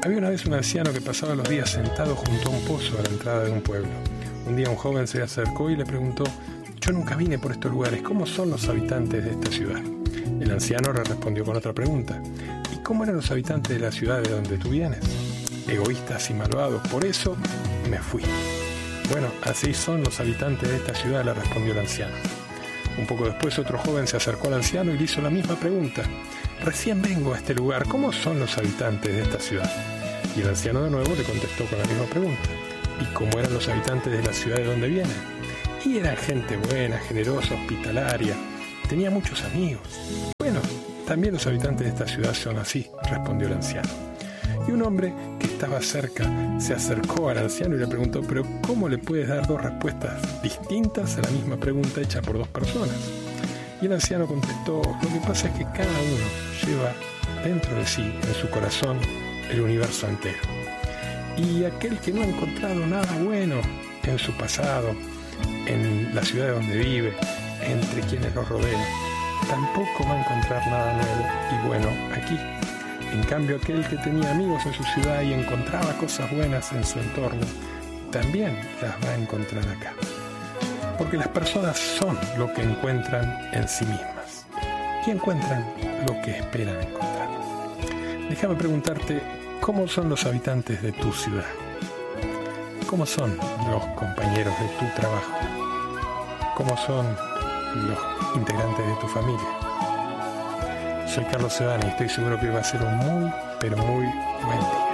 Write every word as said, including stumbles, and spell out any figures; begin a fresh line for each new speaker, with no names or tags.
Había una vez un anciano que pasaba los días sentado junto a un pozo a la entrada de un pueblo. Un día un joven se le acercó y le preguntó: «Yo nunca vine por estos lugares, ¿cómo son los habitantes de esta ciudad?». El anciano le respondió con otra pregunta: «¿Y cómo eran los habitantes de la ciudad de donde tú vienes?». «Egoístas y malvados, por eso me fui». «Bueno, así son los habitantes de esta ciudad», le respondió el anciano. Un poco después otro joven se acercó al anciano y le hizo la misma pregunta: «Recién vengo a este lugar, ¿cómo son los habitantes de esta ciudad?». Y el anciano de nuevo le contestó con la misma pregunta: «¿Y cómo eran los habitantes de la ciudad de donde vienen?». «Y eran gente buena, generosa, hospitalaria, tenía muchos amigos». «Bueno, también los habitantes de esta ciudad son así», respondió el anciano. Y un hombre que estaba cerca se acercó al anciano y le preguntó: «¿Pero cómo le puedes dar dos respuestas distintas a la misma pregunta hecha por dos personas?». Y el anciano contestó: «Lo que pasa es que cada uno lleva dentro de sí, en su corazón, el universo entero. Y aquel que no ha encontrado nada bueno en su pasado, en la ciudad donde vive, entre quienes lo rodean, tampoco va a encontrar nada nuevo y bueno aquí. En cambio, aquel que tenía amigos en su ciudad y encontraba cosas buenas en su entorno, también las va a encontrar acá. Porque las personas son lo que encuentran en sí mismas y encuentran lo que esperan encontrar». Déjame preguntarte: ¿cómo son los habitantes de tu ciudad? ¿Cómo son los compañeros de tu trabajo? ¿Cómo son los integrantes de tu familia? Soy Carlos Sebani y estoy seguro que va a ser un muy, pero muy buen día.